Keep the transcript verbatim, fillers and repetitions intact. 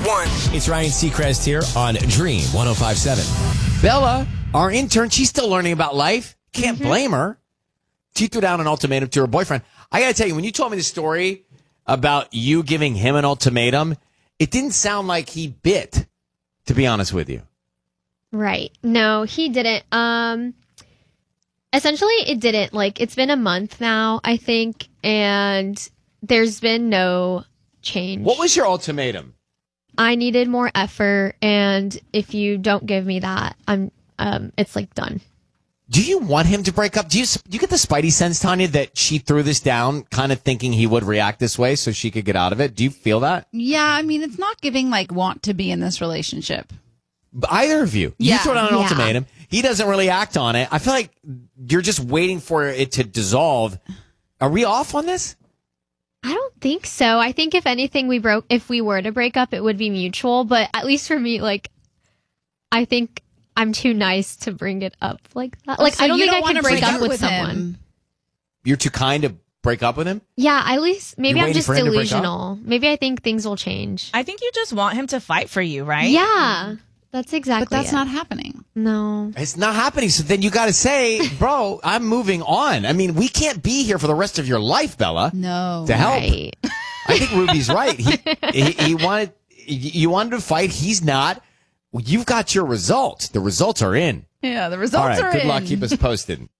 one. It's Ryan Seacrest here on Dream one oh five point seven. Bella, our intern, she's still learning about life. Can't Mm-hmm. blame her. She threw down an ultimatum to her boyfriend. I got to tell you, when you told me the story about you giving him an ultimatum, it didn't sound like he bit, to be honest with you. Right. No, he didn't. Um, essentially, it didn't. Like, it's been a month now, I think, and there's been no change. What was your ultimatum? I needed more effort, and if you don't give me that, I'm. Um, it's like done. Do you want him to break up? Do you do you get the spidey sense, Tanya, that she threw this down kind of thinking he would react this way so she could get out of it? Do you feel that? Yeah, I mean, it's not giving, like, want to be in this relationship. Either of you. You Yeah. throw down an Yeah. ultimatum. He doesn't really act on it. I feel like you're just waiting for it to dissolve. Are we off on this? I don't think so. I think if anything, we broke. If we were to break up, it would be mutual. But at least for me, like, I think I'm too nice to bring it up like that. Like, So I don't you think I wanna can break up with, him. someone. You're too kind to break up with him? Yeah, at least maybe You're I'm waiting just for him to break up? delusional. Maybe I think things will change. I think you just want him to fight for you, right? Yeah, that's exactly. But that's it. not happening. No. It's not happening. So then you got to say, bro, I'm moving on. I mean, we can't be here for the rest of your life, Bella. No. To help. Right. I think Ruby's right. He, he, he wanted, you wanted to fight. He's not. Well, you've got your results. The results are in. Yeah, the results All right. are Good in. luck. Keep us posted.